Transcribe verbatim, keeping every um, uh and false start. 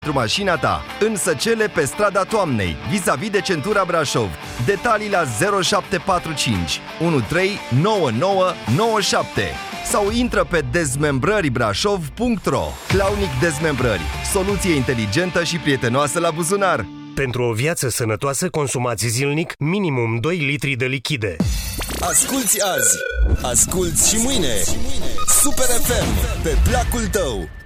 pentru mașina ta, în Săcele pe strada Toamnei, vis-a-vis de centura Brașov. Detalii la zero șapte patru cinci unu trei nouă nouă nouă șapte sau intră pe dezmembrări brașov punct ro. Claunic Dezmembrări, soluție inteligentă și prietenoasă la buzunar. Pentru o viață sănătoasă, consumați zilnic minimum doi litri de lichide. Asculți azi, asculți și mâine. Super F M, pe placul tău.